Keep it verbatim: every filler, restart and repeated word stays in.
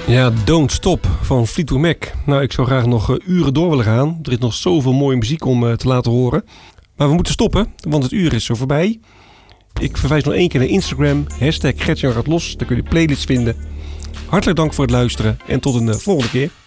Ja, Don't Stop van Fleetwood Mac. Nou, ik zou graag nog uh, uren door willen gaan. Er is nog zoveel mooie muziek om uh, te laten horen. Maar we moeten stoppen, want het uur is zo voorbij. Ik verwijs nog één keer naar Instagram. Hashtag Gertjan gaat los. Daar kun je playlists vinden. Hartelijk dank voor het luisteren en tot een uh, volgende keer.